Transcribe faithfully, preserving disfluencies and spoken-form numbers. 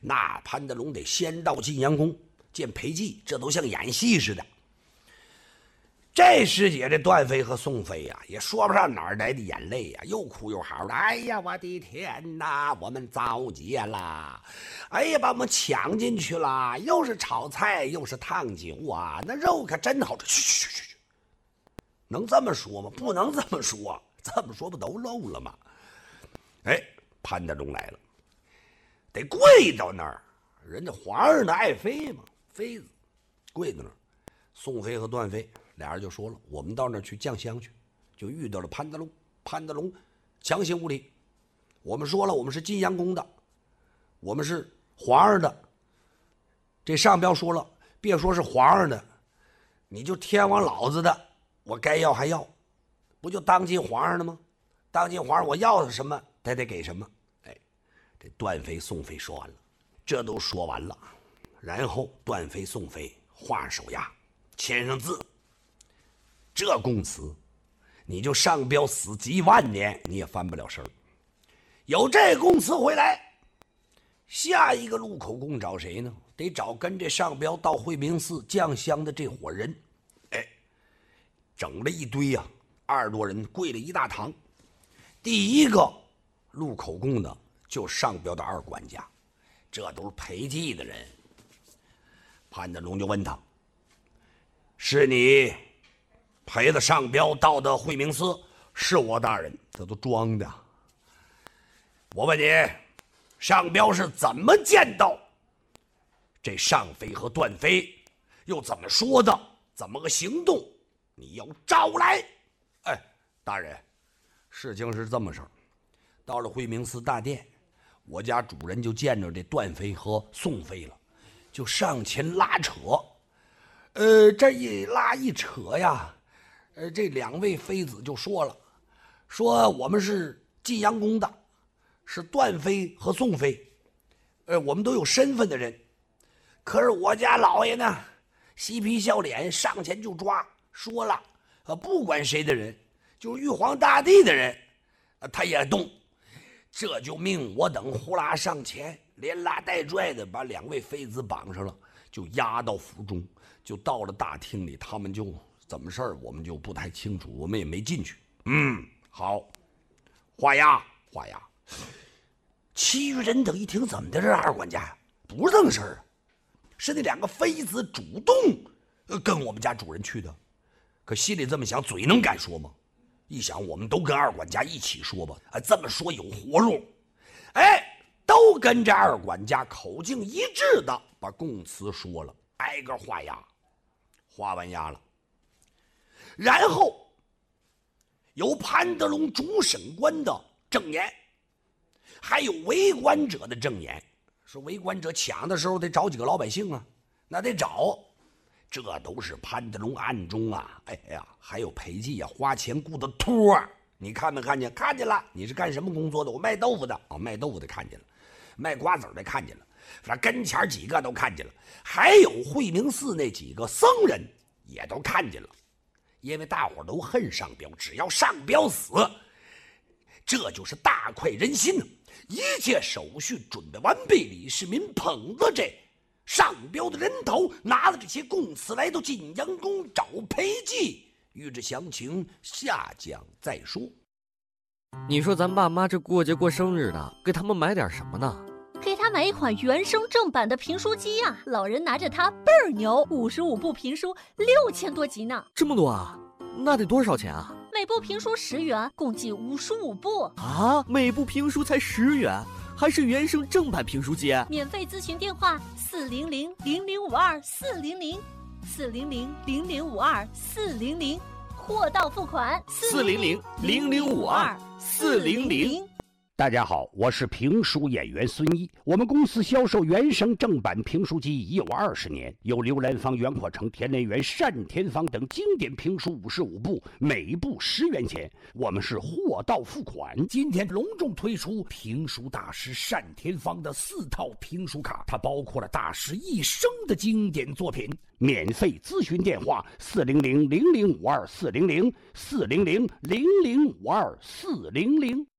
那潘德龙得先到晋阳宫见裴寂，这都像演戏似的。这时节，这段飞和宋飞呀、啊，也说不上哪儿来的眼泪呀、啊，又哭又嚎的。哎呀，我的天哪，我们遭劫了！哎呀，把我们抢进去了，又是炒菜又是烫酒啊，那肉可真好吃。去去去去，能这么说吗？不能这么说，这么说不都漏了吗？哎，潘德龙来了，得跪到那儿，人家皇上的爱妃嘛，妃子跪在那儿。宋飞和段飞俩人就说了，我们到那儿去降香去，就遇到了潘德龙。潘德龙强行无礼，我们说了，我们是晋阳宫的，我们是皇上的。这上标说了，别说是皇上的，你就天王老子的，我该要还要，不就当今皇上的吗？当今皇上我要什么他得给什么。哎，这段飞宋飞说完了，这都说完了，然后段飞宋飞画上手压，签上字，这供词你就上标死几万年你也翻不了身儿。有这供词回来，下一个录口供找谁呢？得找跟这上标到惠明寺降香的这伙人。哎，整了一堆呀、啊，二十多人跪了一大堂。第一个录口供的就上标的二管家，这都是裴寂的人。潘德龙就问他，是你陪着上标到的惠明寺？是我大人。这都装的。我问你，上标是怎么见到这上飞和段飞，又怎么说的？怎么个行动？你要招来。哎，大人，事情是这么事儿，到了惠明寺大殿，我家主人就见着这段飞和宋飞了，就上前拉扯。呃，这一拉一扯呀，呃，这两位妃子就说了，说我们是晋阳宫的，是段飞和宋飞，呃，我们都有身份的人。可是我家老爷呢，嬉皮笑脸上前就抓，说了，呃，不管谁的人，就是玉皇大帝的人，呃、他也动。这就命我等呼啦上前，连拉带拽的把两位妃子绑上了，就押到府中。就到了大厅里，他们就怎么事儿，我们就不太清楚，我们也没进去。嗯，好，画押，画押。其余人等一听，怎么的？这二管家呀，不是这么事儿啊，是那两个妃子主动跟我们家主人去的。可心里这么想，嘴能敢说吗？一想，我们都跟二管家一起说吧，啊，这么说有活路。哎，都跟这二管家口径一致的把供词说了，挨个画押。画完押了，然后由潘德龙主审官的证言，还有围观者的证言。说围观者抢的时候得找几个老百姓啊，那得找，这都是潘德龙暗中啊，哎呀，还有裴寂啊，花钱雇的托儿。你看没看见？看见了。你是干什么工作的？我卖豆腐的。哦，卖豆腐的看见了，卖瓜子的看见了，反正跟前几个都看见了，还有惠明寺那几个僧人也都看见了。因为大伙都恨上标，只要上标死，这就是大快人心呢。一切手续准备完毕，李世民捧着这上标的人头，拿着这些供词来到晋阳宫找裴寂。欲知详情，下讲再说。 你说咱爸妈这过节过生日的，给他们买点什么呢？ 给他买一款原声正版的评书机啊！老人拿着它倍儿牛，五十五部评书，六千多集呢。 这么多啊？那得多少钱啊？ 每部评书十元，共计五十五部啊！每部评书才十元，还是原声正版评书机？ 免费咨询电话：四零零零零五二四零零，四零零零零五二四零零，货到付款。 四零零零零五二四零零。 大家好，我是评书演员孙一。我们公司销售原声正版评书机已有二十年，有刘兰芳、袁阔成、田连元、单田芳等经典评书五十五部，每部十元钱。我们是货到付款。今天隆重推出评书大师单田芳的四套评书卡，它包括了大师一生的经典作品。免费咨询电话：四零零零零五二四零零，四零零零零五二四零零。